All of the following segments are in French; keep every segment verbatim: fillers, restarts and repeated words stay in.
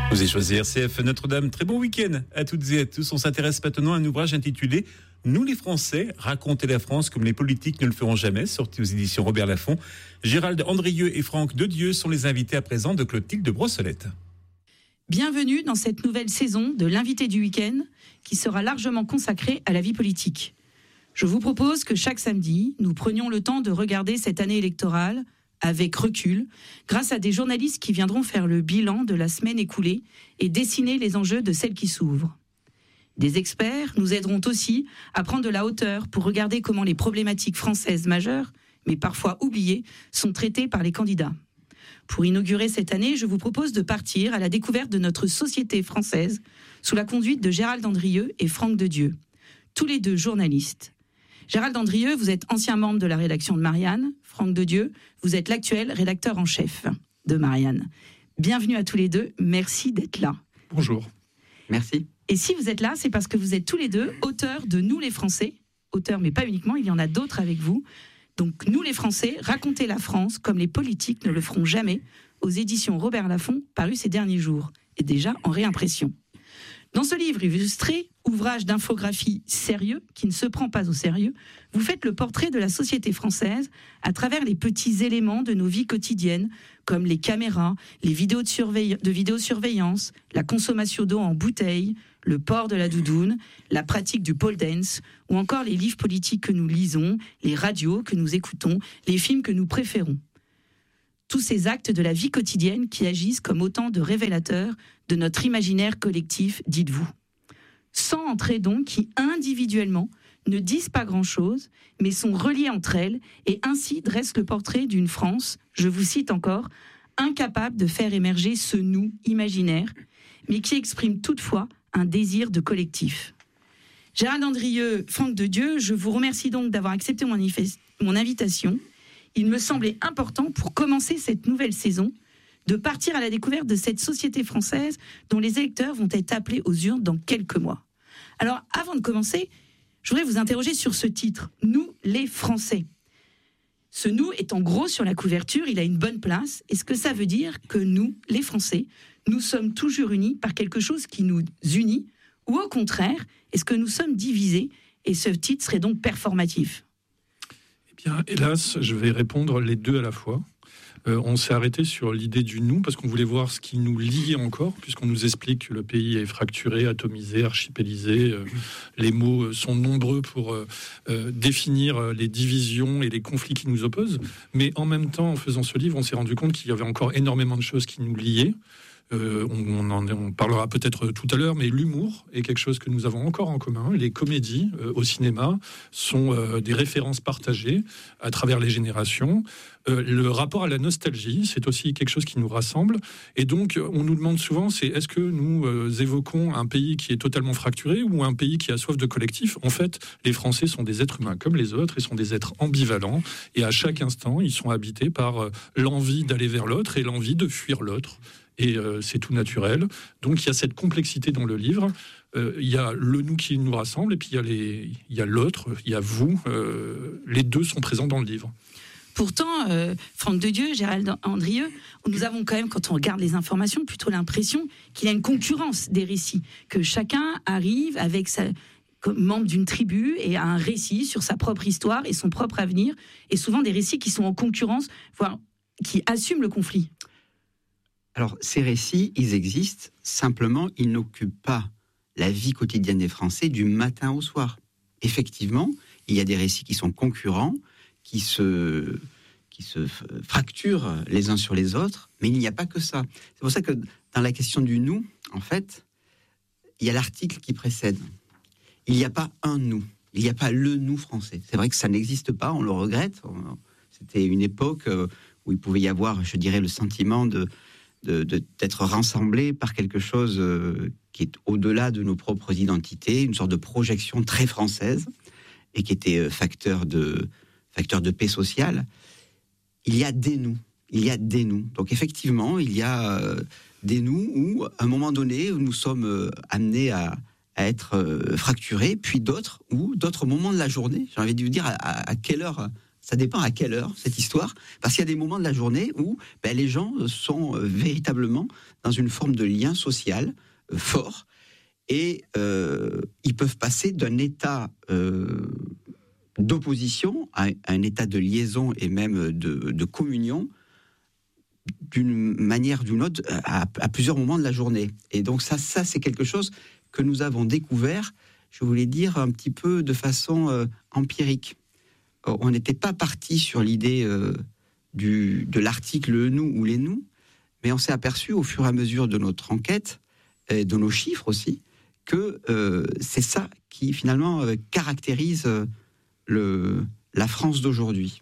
Vous avez choisi R C F Notre-Dame. Très bon week-end à toutes et à tous. On s'intéresse maintenant à un ouvrage intitulé « Nous les Français, raconter la France comme les politiques ne le feront jamais », sorti aux éditions Robert Laffont. Gérald Andrieux et Franck Dedieu sont les invités à présent de Clotilde Brossolette. Bienvenue dans cette nouvelle saison de l'invité du week-end qui sera largement consacrée à la vie politique. Je vous propose que chaque samedi, nous prenions le temps de regarder cette année électorale avec recul, grâce à des journalistes qui viendront faire le bilan de la semaine écoulée et dessiner les enjeux de celle qui s'ouvre. Des experts nous aideront aussi à prendre de la hauteur pour regarder comment les problématiques françaises majeures, mais parfois oubliées, sont traitées par les candidats. Pour inaugurer cette année, je vous propose de partir à la découverte de notre société française sous la conduite de Gérald Andrieux et Franck Dedieu, tous les deux journalistes. Gérald Andrieux, vous êtes ancien membre de la rédaction de Marianne. Franck Dedieu, vous êtes l'actuel rédacteur en chef de Marianne. Bienvenue à tous les deux, merci d'être là. Bonjour. Merci. Et si vous êtes là, c'est parce que vous êtes tous les deux auteurs de Nous les Français. Auteurs, mais pas uniquement, il y en a d'autres avec vous. Donc Nous les Français, racontez la France comme les politiques ne le feront jamais, aux éditions Robert Laffont, paru ces derniers jours, et déjà en réimpression. Dans ce livre illustré, ouvrage d'infographie sérieux, qui ne se prend pas au sérieux, vous faites le portrait de la société française à travers les petits éléments de nos vies quotidiennes, comme les caméras, les vidéos de, surveille- de vidéosurveillance, la consommation d'eau en bouteille, le port de la doudoune, la pratique du pole dance, ou encore les livres politiques que nous lisons, les radios que nous écoutons, les films que nous préférons. Tous ces actes de la vie quotidienne qui agissent comme autant de révélateurs de notre imaginaire collectif, dites-vous. cent entrées donc qui, individuellement, ne disent pas grand-chose, mais sont reliées entre elles et ainsi dressent le portrait d'une France, je vous cite encore, incapable de faire émerger ce nous imaginaire, mais qui exprime toutefois un désir de collectif. Gérald Andrieux, Franck Dedieu, je vous remercie donc d'avoir accepté mon, manifest- mon invitation. Il me semblait important, pour commencer cette nouvelle saison, de partir à la découverte de cette société française dont les électeurs vont être appelés aux urnes dans quelques mois. Alors, avant de commencer, je voudrais vous interroger sur ce titre, « Nous, les Français ». Ce « nous » est en gros sur la couverture, il a une bonne place. Est-ce que ça veut dire que nous, les Français, nous sommes toujours unis par quelque chose qui nous unit? Ou au contraire, est-ce que nous sommes divisés et ce titre serait donc performatif? Bien, hélas, je vais répondre les deux à la fois. Euh, on s'est arrêté sur l'idée du « nous » parce qu'on voulait voir ce qui nous lie encore, puisqu'on nous explique que le pays est fracturé, atomisé, archipélisé. Euh, les mots sont nombreux pour euh, euh, définir les divisions et les conflits qui nous opposent. Mais en même temps, en faisant ce livre, on s'est rendu compte qu'il y avait encore énormément de choses qui nous liaient. Euh, on, en, on parlera peut-être tout à l'heure, mais l'humour est quelque chose que nous avons encore en commun. Les comédies euh, au cinéma sont euh, des références partagées à travers les générations. Euh, le rapport à la nostalgie, c'est aussi quelque chose qui nous rassemble. Et donc, on nous demande souvent, c'est est-ce que nous euh, évoquons un pays qui est totalement fracturé ou un pays qui a soif de collectif? En fait, les Français sont des êtres humains comme les autres et sont des êtres ambivalents. Et à chaque instant, ils sont habités par euh, l'envie d'aller vers l'autre et l'envie de fuir l'autre. Et euh, c'est tout naturel. Donc il y a cette complexité dans le livre. Euh, il y a le nous qui nous rassemble, et puis il y a, les, il y a l'autre, il y a vous. Euh, les deux sont présents dans le livre. Pourtant, euh, Franck Dedieu, Gérald Andrieux, nous avons quand même, quand on regarde les informations, plutôt l'impression qu'il y a une concurrence des récits, que chacun arrive avec sa comme membre d'une tribu et a un récit sur sa propre histoire et son propre avenir, et souvent des récits qui sont en concurrence, voire qui assument le conflit. Alors, ces récits, ils existent, simplement, ils n'occupent pas la vie quotidienne des Français du matin au soir. Effectivement, il y a des récits qui sont concurrents, qui se, qui se fracturent les uns sur les autres, mais il n'y a pas que ça. C'est pour ça que dans la question du « nous », en fait, il y a l'article qui précède. Il n'y a pas un « nous », il n'y a pas le « nous » français. C'est vrai que ça n'existe pas, on le regrette. C'était une époque où il pouvait y avoir, je dirais, le sentiment de... De, de, d'être rassemblés par quelque chose euh, qui est au-delà de nos propres identités, une sorte de projection très française, et qui était euh, facteur de, facteur de paix sociale. Il y a des nous, il y a des nous. Donc effectivement, il y a euh, des nous où, à un moment donné, nous sommes euh, amenés à, à être euh, fracturés, puis d'autres, ou d'autres moments de la journée, j'ai envie de vous dire, à, à quelle heure Ça dépend à quelle heure, cette histoire. Parce qu'il y a des moments de la journée où ben, les gens sont euh, véritablement dans une forme de lien social euh, fort. Et euh, ils peuvent passer d'un état euh, d'opposition à un état de liaison et même de, de communion d'une manière ou d'une autre à, à plusieurs moments de la journée. Et donc ça, ça, c'est quelque chose que nous avons découvert, je voulais dire, un petit peu de façon euh, empirique. On n'était pas parti sur l'idée euh, du, de l'article « nous » ou « les nous », mais on s'est aperçu au fur et à mesure de notre enquête, et de nos chiffres aussi, que euh, c'est ça qui finalement euh, caractérise euh, le, la France d'aujourd'hui.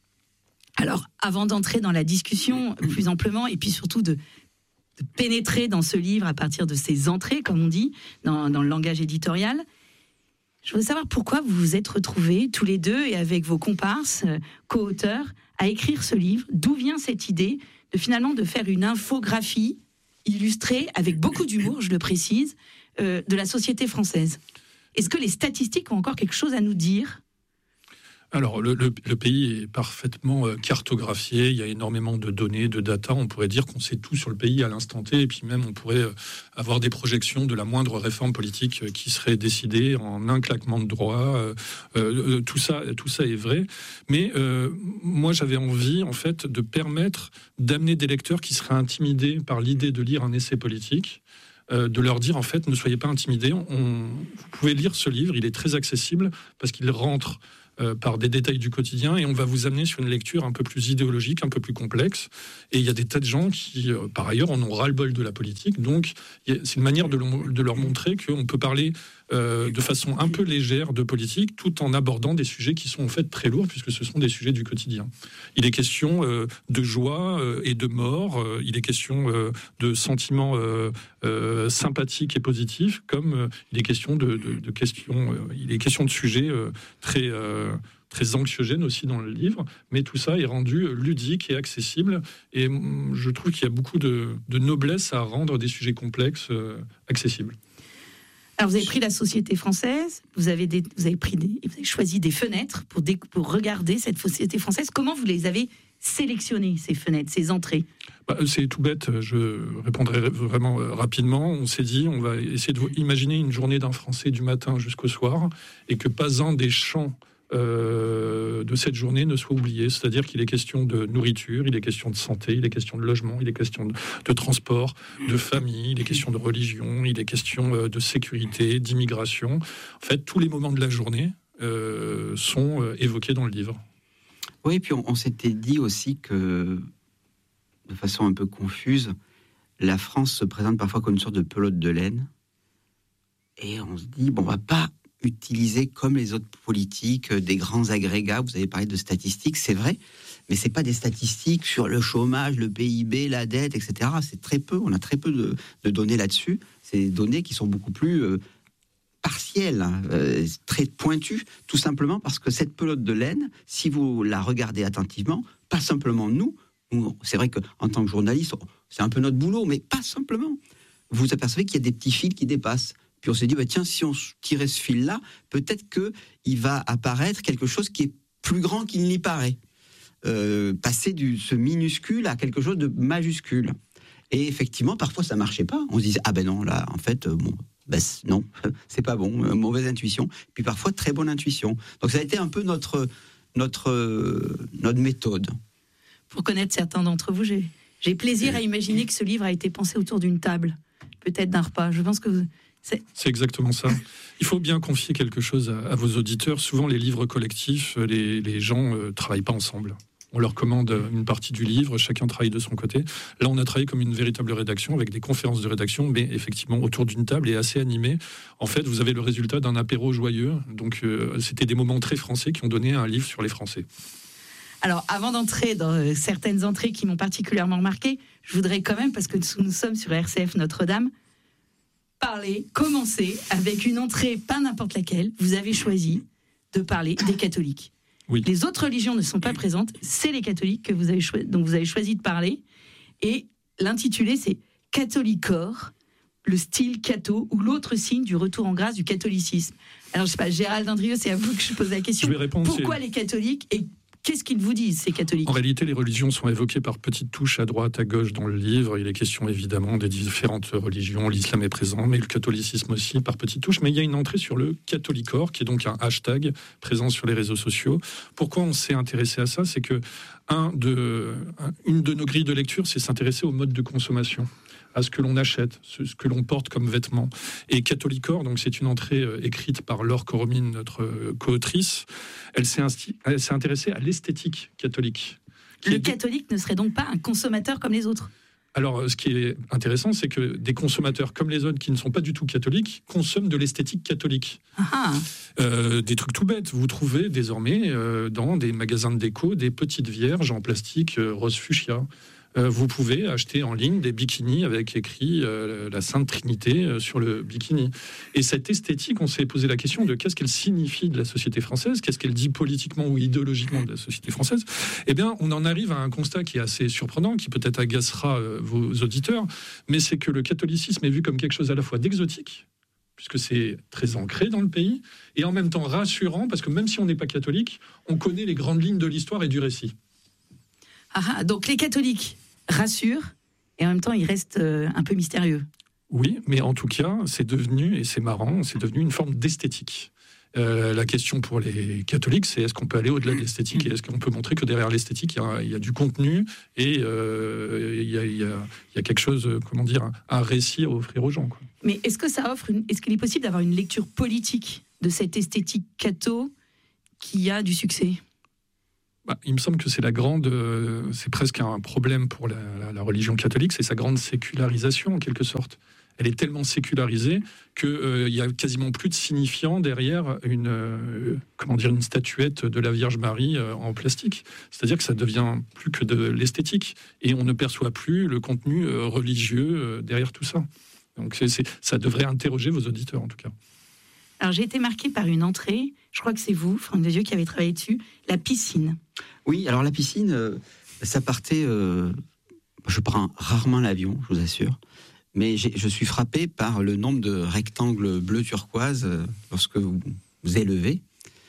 Alors, avant d'entrer dans la discussion plus amplement, et puis surtout de, de pénétrer dans ce livre à partir de ses entrées, comme on dit, dans, dans le langage éditorial, je veux savoir pourquoi vous vous êtes retrouvés tous les deux et avec vos comparses, euh, co-auteurs, à écrire ce livre. D'où vient cette idée de finalement de faire une infographie illustrée avec beaucoup d'humour, je le précise, euh, de la société française. Est-ce que les statistiques ont encore quelque chose à nous dire ? Alors, le, le, le pays est parfaitement cartographié, il y a énormément de données, de data, on pourrait dire qu'on sait tout sur le pays à l'instant T, et puis même on pourrait avoir des projections de la moindre réforme politique qui serait décidée en un claquement de doigts, euh, euh, tout ça, tout ça est vrai, mais euh, moi j'avais envie en fait de permettre d'amener des lecteurs qui seraient intimidés par l'idée de lire un essai politique, euh, de leur dire en fait ne soyez pas intimidés, on, vous pouvez lire ce livre, il est très accessible parce qu'il rentre Euh, par des détails du quotidien, et on va vous amener sur une lecture un peu plus idéologique, un peu plus complexe. Et il y a des tas de gens qui, euh, par ailleurs, en ont ras-le-bol de la politique. Donc, a, c'est une manière de, le, de leur montrer qu'on peut parler euh, de façon un peu légère de politique, tout en abordant des sujets qui sont en fait très lourds, puisque ce sont des sujets du quotidien. Il est question euh, de joie euh, et de mort. Euh, il est question euh, de sentiments euh, euh, sympathiques et positifs, comme euh, il est question de, de, de questions, euh, il est question de sujets euh, très euh, très anxiogène aussi dans le livre, mais tout ça est rendu ludique et accessible, et je trouve qu'il y a beaucoup de, de noblesse à rendre des sujets complexes euh, accessibles. Alors vous avez pris la société française, vous avez, des, vous avez, pris des, vous avez choisi des fenêtres pour, dé, pour regarder cette société française. Comment vous les avez sélectionnées, ces fenêtres, ces entrées ? Bah, c'est tout bête, je répondrai vraiment rapidement. On s'est dit, on va essayer d'imaginer une journée d'un Français du matin jusqu'au soir, et que pas un des champs Euh, de cette journée ne soit oublié, c'est-à-dire qu'il est question de nourriture, il est question de santé, il est question de logement, il est question de, de transport, de famille, il est question de religion, il est question de sécurité, d'immigration. En fait, tous les moments de la journée euh, sont euh, évoqués dans le livre. Oui, puis on, on s'était dit aussi que, de façon un peu confuse, la France se présente parfois comme une sorte de pelote de laine, et on se dit, bon, on va pas utilisés comme les autres politiques, des grands agrégats. Vous avez parlé de statistiques, c'est vrai, mais c'est pas des statistiques sur le chômage, le P I B, la dette, et cetera. C'est très peu, on a très peu de, de données là-dessus. C'est des données qui sont beaucoup plus euh, partielles, hein, euh, très pointues, tout simplement parce que cette pelote de laine, si vous la regardez attentivement, pas simplement nous, nous c'est vrai qu'en tant que journaliste, c'est un peu notre boulot, mais pas simplement. Vous apercevez qu'il y a des petits fils qui dépassent. Puis on s'est dit, bah tiens, si on tirait ce fil-là, peut-être qu'il va apparaître quelque chose qui est plus grand qu'il n'y paraît. Euh, passer de ce minuscule à quelque chose de majuscule. Et effectivement, parfois, ça ne marchait pas. On se disait, ah ben non, là, en fait, euh, bon, ben non, c'est pas bon, euh, mauvaise intuition. Puis parfois, très bonne intuition. Donc ça a été un peu notre, notre, euh, notre méthode. Pour connaître certains d'entre vous, j'ai, j'ai plaisir à imaginer que ce livre a été pensé autour d'une table, peut-être d'un repas. Je pense que vous... C'est... C'est exactement ça. Il faut bien confier quelque chose à, à vos auditeurs. Souvent, les livres collectifs, les, les gens ne euh, travaillent pas ensemble. On leur commande une partie du livre, chacun travaille de son côté. Là, on a travaillé comme une véritable rédaction, avec des conférences de rédaction, mais effectivement autour d'une table et assez animée. En fait, vous avez le résultat d'un apéro joyeux. Donc, euh, c'était des moments très français qui ont donné un livre sur les Français. Alors, avant d'entrer dans euh, certaines entrées qui m'ont particulièrement marqué, je voudrais quand même, parce que nous sommes sur R C F Notre-Dame, parler, commencer avec une entrée, pas n'importe laquelle. Vous avez choisi de parler des catholiques. Oui. Les autres religions ne sont pas présentes, c'est les catholiques que vous avez cho- dont vous avez choisi de parler. Et l'intitulé, c'est « Catholicor, le style catho ou l'autre signe du retour en grâce du catholicisme ». Alors, je ne sais pas, Gérald Andrieux, c'est à vous que je pose la question. Je vais répondre. Pourquoi c'est... les catholiques et qu'est-ce qu'ils vous disent, ces catholiques ? En réalité, les religions sont évoquées par petites touches à droite, à gauche dans le livre. Il est question évidemment des différentes religions. L'islam est présent, mais le catholicisme aussi par petites touches. Mais il y a une entrée sur le catholicor, qui est donc un hashtag présent sur les réseaux sociaux. Pourquoi on s'est intéressé à ça ? C'est que un de, une de nos grilles de lecture, c'est s'intéresser au mode de consommation, à ce que l'on achète, ce que l'on porte comme vêtements. Et Catholicor, donc c'est une entrée euh, écrite par Laure Coromine, notre euh, co-autrice, elle s'est, insti- elle s'est intéressée à l'esthétique catholique. Le est... catholique ne serait donc pas un consommateur comme les autres ? Alors, ce qui est intéressant, c'est que des consommateurs comme les autres qui ne sont pas du tout catholiques consomment de l'esthétique catholique. Ah. Euh, des trucs tout bêtes. Vous trouvez désormais euh, dans des magasins de déco des petites vierges en plastique euh, rose fuchsia. Euh, vous pouvez acheter en ligne des bikinis avec écrit euh, la Sainte Trinité euh, sur le bikini. Et cette esthétique, on s'est posé la question de qu'est-ce qu'elle signifie de la société française, qu'est-ce qu'elle dit politiquement ou idéologiquement de la société française. Eh bien, on en arrive à un constat qui est assez surprenant, qui peut-être agacera euh, vos auditeurs, mais c'est que le catholicisme est vu comme quelque chose à la fois d'exotique, puisque c'est très ancré dans le pays, et en même temps rassurant, parce que même si on n'est pas catholique, on connaît les grandes lignes de l'histoire et du récit. Ah, donc les catholiques rassurent, et en même temps ils restent euh, un peu mystérieux. Oui, mais en tout cas, c'est devenu, et c'est marrant, c'est devenu une forme d'esthétique. Euh, la question pour les catholiques, c'est est-ce qu'on peut aller au-delà de l'esthétique et est-ce qu'on peut montrer que derrière l'esthétique, il y a, il y a du contenu et euh, il, y a, il, y a, il y a quelque chose, comment dire, un, un récit à offrir aux gens, quoi. Mais est-ce que ça offre une, est-ce qu'il est possible d'avoir une lecture politique de cette esthétique catho qui a du succès ? Bah, il me semble que c'est la grande, euh, c'est presque un problème pour la, la, la religion catholique, c'est sa grande sécularisation en quelque sorte. Elle est tellement sécularisée qu'il euh, y a quasiment plus de signifiant derrière une, euh, comment dire, une statuette de la Vierge Marie euh, en plastique. C'est-à-dire que ça devient plus que de l'esthétique et on ne perçoit plus le contenu euh, religieux euh, derrière tout ça. Donc c'est, c'est, ça devrait interroger vos auditeurs en tout cas. Alors j'ai été marquée par une entrée, je crois que c'est vous, Franck Dedieu, qui avez travaillé dessus, la piscine. Oui, alors la piscine, euh, ça partait... Euh, je prends rarement l'avion, je vous assure, mais j'ai, je suis frappé par le nombre de rectangles bleu turquoise euh, lorsque vous vous élevez.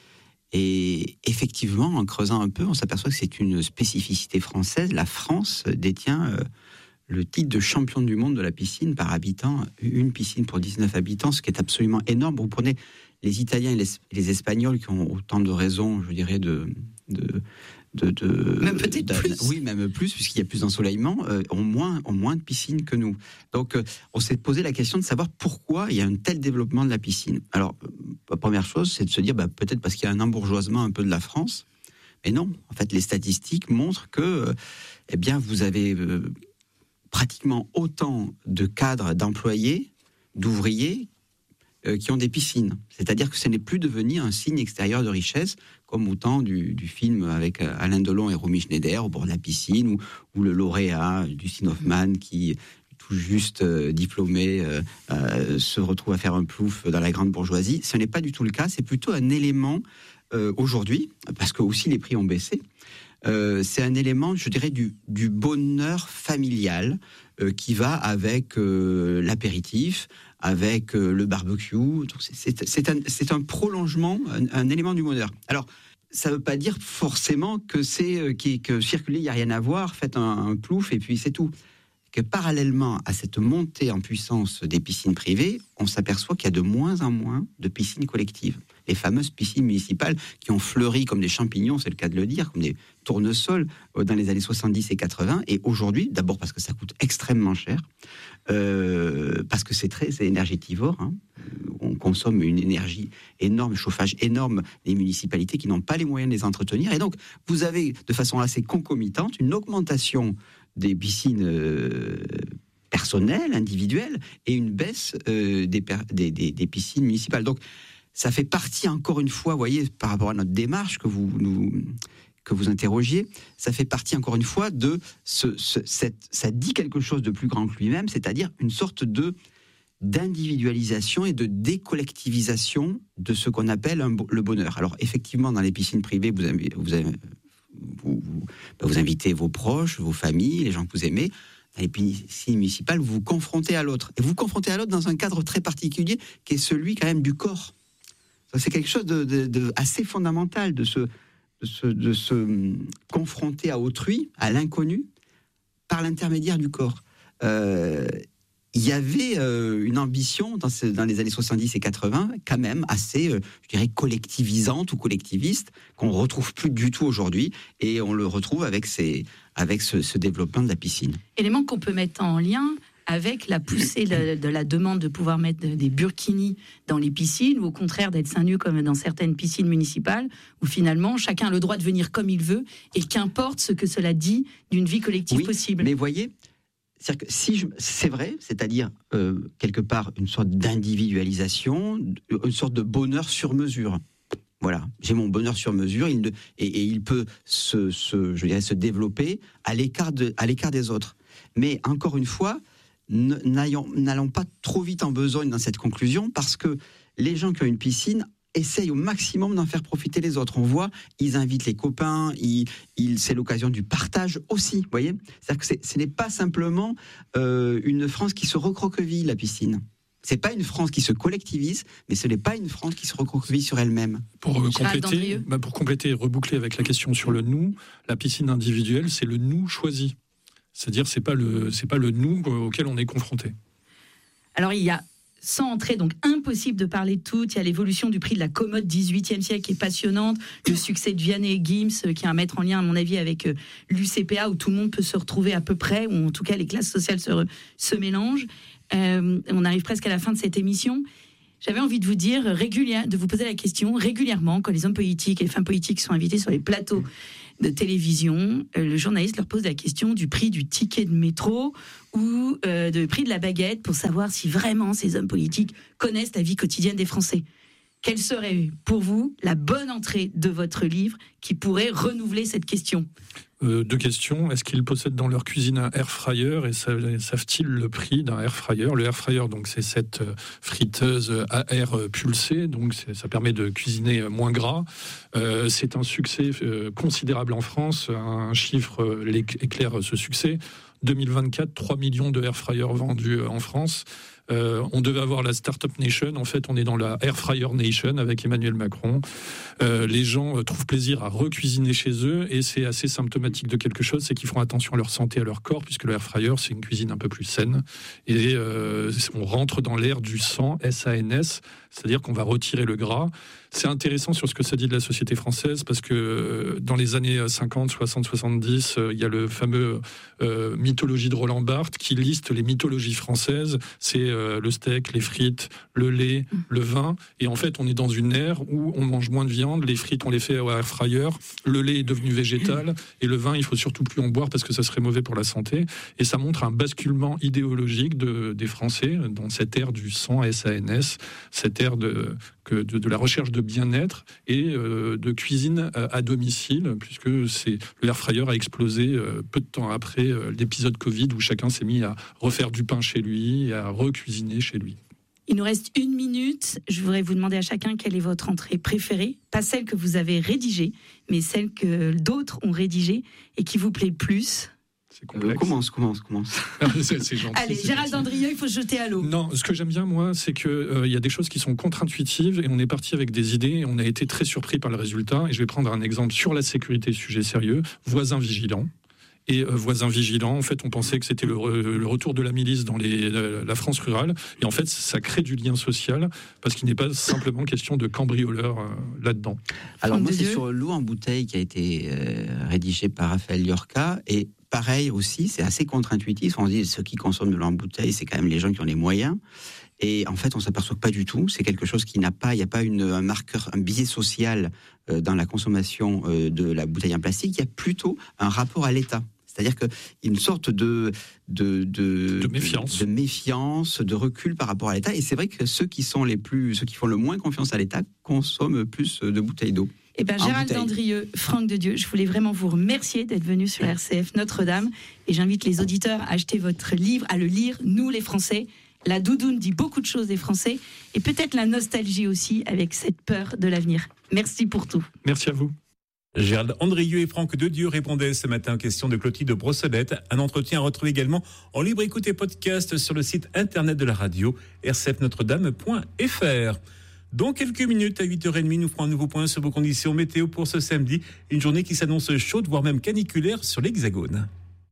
Et effectivement, en creusant un peu, on s'aperçoit que c'est une spécificité française. La France détient... Euh, le titre de champion du monde de la piscine par habitant, une piscine pour dix-neuf habitants, ce qui est absolument énorme. Vous prenez les Italiens et les, les Espagnols qui ont autant de raisons, je dirais, de... de, de, de même peut-être de, plus. Oui, même plus, puisqu'il y a plus d'ensoleillement, euh, ont, moins, ont moins de piscines que nous. Donc, euh, on s'est posé la question de savoir pourquoi il y a un tel développement de la piscine. Alors, la première chose, c'est de se dire, bah, peut-être parce qu'il y a un embourgeoisement un peu de la France. Mais non, en fait, les statistiques montrent que, euh, eh bien, vous avez... Euh, pratiquement autant de cadres, d'employés, d'ouvriers euh, qui ont des piscines. C'est-à-dire que ce n'est plus devenu un signe extérieur de richesse, comme au temps du, du film avec Alain Delon et Romy Schneider au bord de la piscine, ou, ou le lauréat Dustin Hoffman qui, tout juste euh, diplômé, euh, euh, se retrouve à faire un plouf dans la grande bourgeoisie. Ce n'est pas du tout le cas, c'est plutôt un élément euh, aujourd'hui, parce que aussi les prix ont baissé. Euh, c'est un élément, je dirais, du, du bonheur familial euh, qui va avec euh, l'apéritif, avec euh, le barbecue. Donc c'est, c'est, c'est, un, c'est un prolongement, un, un élément du bonheur. Alors, ça ne veut pas dire forcément que c'est euh, qui, que circuler, il n'y a rien à voir, faites un, un plouf et puis c'est tout. Que parallèlement à cette montée en puissance des piscines privées, on s'aperçoit qu'il y a de moins en moins de piscines collectives. Les fameuses piscines municipales qui ont fleuri comme des champignons, c'est le cas de le dire, comme des tournesols dans les années soixante-dix et quatre-vingts. Et aujourd'hui, d'abord parce que ça coûte extrêmement cher, euh, parce que c'est très c'est énergétivore. Hein. On consomme une énergie énorme, chauffage énorme des municipalités qui n'ont pas les moyens de les entretenir. Et donc, vous avez de façon assez concomitante une augmentation des piscines euh, personnelles, individuelles, et une baisse euh, des, des, des, des piscines municipales. Donc, ça fait partie, encore une fois, vous voyez, par rapport à notre démarche que vous, nous, que vous interrogiez, ça fait partie, encore une fois, de ce, ce, cette, ça dit quelque chose de plus grand que lui-même, c'est-à-dire une sorte de d'individualisation et de décollectivisation de ce qu'on appelle un, le bonheur. Alors, effectivement, dans les piscines privées, vous avez... Vous avez Vous, vous, vous invitez vos proches, vos familles, les gens que vous aimez. Dans les piscines municipales, vous vous confrontez à l'autre. Et vous vous confrontez à l'autre dans un cadre très particulier qui est celui quand même du corps. Ça, c'est quelque chose de, de, de assez fondamental, de se, de se, de se confronter à autrui, à l'inconnu, par l'intermédiaire du corps. Euh, il y avait euh, une ambition dans, ce, dans les années soixante-dix et quatre-vingts, quand même assez, euh, je dirais, collectivisante ou collectiviste, qu'on retrouve plus du tout aujourd'hui, et on le retrouve avec, ces, avec ce, ce développement de la piscine. Élément qu'on peut mettre en lien avec la poussée de, de la demande de pouvoir mettre des burkinis dans les piscines, ou au contraire d'être seins nus comme dans certaines piscines municipales, où finalement chacun a le droit de venir comme il veut, et qu'importe ce que cela dit d'une vie collective oui, possible. Mais voyez, c'est-à-dire que si je, c'est vrai, c'est-à-dire euh, quelque part une sorte d'individualisation, une sorte de bonheur sur mesure. Voilà, j'ai mon bonheur sur mesure, il ne, et, et il peut se, se, je dirais, se développer à l'écart, de, à l'écart des autres. Mais encore une fois, n'ayons, n'allons pas trop vite en besogne dans cette conclusion, parce que les gens qui ont une piscine essayent au maximum d'en faire profiter les autres. On voit, ils invitent les copains, ils, ils, c'est l'occasion du partage aussi, vous voyez. C'est-à-dire que c'est, ce n'est pas simplement euh, une France qui se recroqueville, la piscine. C'est pas une France qui se collectivise, mais ce n'est pas une France qui se recroqueville sur elle-même. Pour euh, compléter, bah pour compléter et reboucler avec la question sur le nous, la piscine individuelle, c'est le nous choisi. C'est-à-dire, c'est pas le, c'est pas le nous auquel on est confronté. Alors, il y a, sans entrer, donc impossible de parler de tout, il y a l'évolution du prix de la commode dix-huitième siècle qui est passionnante, le succès de Vianney et Gims, qui est à mettre en lien, à mon avis, avec l'U C P A, où tout le monde peut se retrouver à peu près, ou en tout cas les classes sociales se, re, se mélangent. Euh, on arrive presque à la fin de cette émission. J'avais envie de vous dire, régulière, de vous poser la question régulièrement, quand les hommes politiques et les femmes politiques sont invités sur les plateaux de télévision, le journaliste leur pose la question du prix du ticket de métro ou euh, du prix de la baguette pour savoir si vraiment ces hommes politiques connaissent la vie quotidienne des Français. Quelle serait pour vous la bonne entrée de votre livre qui pourrait renouveler cette question ? Euh, deux questions. Est-ce qu'ils possèdent dans leur cuisine un air fryer et savent-ils le prix d'un air fryer ? Le air fryer, donc, c'est cette friteuse à air pulsé, donc ça permet de cuisiner moins gras. Euh, c'est un succès euh, considérable en France. Un chiffre euh, éclaire ce succès. deux mille vingt-quatre, trois millions de air fryers vendus en France. Euh, on devait avoir la Startup Nation. En fait, on est dans la Air Fryer Nation avec Emmanuel Macron. Euh, les gens euh, trouvent plaisir à recuisiner chez eux et c'est assez symptomatique de quelque chose, c'est qu'ils font attention à leur santé, à leur corps, puisque le Air Fryer, c'est une cuisine un peu plus saine. Et euh, on rentre dans l'ère du sans, S A N S, c'est-à-dire qu'on va retirer le gras. C'est intéressant sur ce que ça dit de la société française, parce que dans les années cinquante, soixante, soixante-dix, il y a le fameux euh, mythologie de Roland Barthes qui liste les mythologies françaises. C'est euh, le steak, les frites, le lait, le vin. Et en fait, on est dans une ère où on mange moins de viande. Les frites, on les fait au air fryer. Le lait est devenu végétal. Et le vin, il faut surtout plus en boire parce que ça serait mauvais pour la santé. Et ça montre un basculement idéologique de, des Français dans cette ère du sans, S A N S, cette ère de... De, de la recherche de bien-être et euh, de cuisine à, à domicile, puisque c'est, le air fryer a explosé euh, peu de temps après euh, l'épisode Covid où chacun s'est mis à refaire du pain chez lui et à recuisiner chez lui. Il nous reste une minute. Je voudrais vous demander à chacun quelle est votre entrée préférée, pas celle que vous avez rédigée, mais celle que d'autres ont rédigée et qui vous plaît le plus. Euh, commence, commence, commence. c'est, c'est gentil, Allez, c'est Gérald Andrieux, il faut se jeter à l'eau. Non, ce que j'aime bien, moi, c'est qu'il euh, y a des choses qui sont contre-intuitives et on est parti avec des idées et on a été très surpris par le résultat. Et je vais prendre un exemple sur la sécurité, sujet sérieux, voisins vigilants. Et euh, voisins vigilants, en fait, on pensait que c'était le, re, le retour de la milice dans les, la, la France rurale. Et en fait, ça crée du lien social parce qu'il n'est pas simplement question de cambrioleurs euh, là-dedans. Alors moi, c'est sur L'eau en bouteille qui a été euh, rédigé par Raphaël Liorca. Et pareil aussi, c'est assez contre-intuitif. On se dit, ceux qui consomment de l'eau en bouteille, c'est quand même les gens qui ont les moyens. Et en fait, on s'aperçoit que pas du tout. C'est quelque chose qui n'a pas, il n'y a pas une, un marqueur, un biais social euh, dans la consommation euh, de la bouteille en plastique. Il y a plutôt un rapport à l'État. C'est-à-dire qu'il y a une sorte de, de, de, de, méfiance. de, de méfiance, de recul par rapport à l'État. Et c'est vrai que ceux qui sont les plus, ceux qui font le moins confiance à l'État consomment plus de bouteilles d'eau. Eh ben, Gérald Andrieux, Franck de Dieu, je voulais vraiment vous remercier d'être venu sur R C F Notre-Dame. Et j'invite les auditeurs à acheter votre livre, à le lire, Nous les Français. La doudoune dit beaucoup de choses des Français. Et peut-être la nostalgie aussi, avec cette peur de l'avenir. Merci pour tout. Merci à vous. Gérald Andrieux et Franck de Dieu répondaient ce matin aux questions de Clotilde Brossolette. Un entretien à retrouver également en libre écoute et podcast sur le site internet de la radio r c f notre dame point f r. Dans quelques minutes, à huit heures trente, nous ferons un nouveau point sur vos conditions météo pour ce samedi. Une journée qui s'annonce chaude, voire même caniculaire sur l'Hexagone.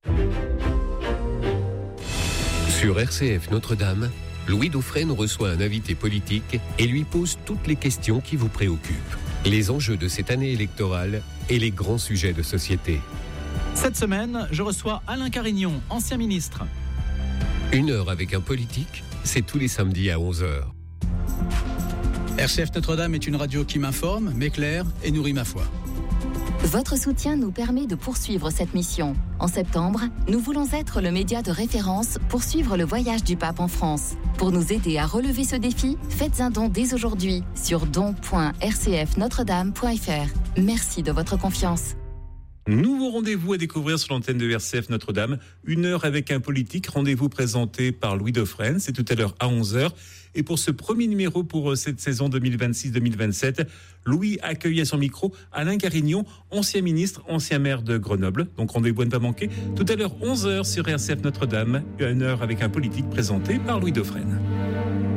Sur R C F Notre-Dame, Louis Dauphren reçoit un invité politique et lui pose toutes les questions qui vous préoccupent. Les enjeux de cette année électorale et les grands sujets de société. Cette semaine, je reçois Alain Carignon, ancien ministre. Une heure avec un politique, c'est tous les samedis à onze heures. R C F Notre-Dame est une radio qui m'informe, m'éclaire et nourrit ma foi. Votre soutien nous permet de poursuivre cette mission. En septembre, nous voulons être le média de référence pour suivre le voyage du pape en France. Pour nous aider à relever ce défi, faites un don dès aujourd'hui sur don point r c f notre dame point f r. Merci de votre confiance. Nouveau rendez-vous à découvrir sur l'antenne de R C F Notre-Dame. Une heure avec un politique. Rendez-vous présenté par Louis Dauphren. C'est tout à l'heure à onze heures. Et pour ce premier numéro pour cette saison deux mille vingt-six deux mille vingt-sept, Louis accueille à son micro Alain Carignon, ancien ministre, ancien maire de Grenoble. Donc rendez-vous à ne pas manquer. Tout à l'heure onze heures sur R C F Notre-Dame. Une heure avec un politique présenté par Louis Dauphren.